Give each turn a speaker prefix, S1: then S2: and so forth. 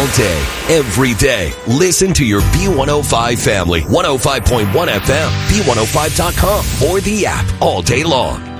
S1: all day, every day. Listen to your B105 family, 105.1 FM, B105.com, or the app all day long.